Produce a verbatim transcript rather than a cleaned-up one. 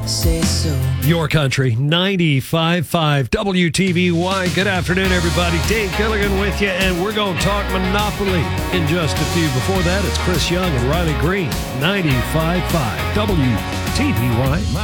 say so. Your Country, ninety-five point five W T V Y. Good afternoon, everybody. Dave Gilligan with you, and we're going to talk Monopoly in just a few. Before that, it's Chris Young and Riley Green, ninety-five point five W T V Y.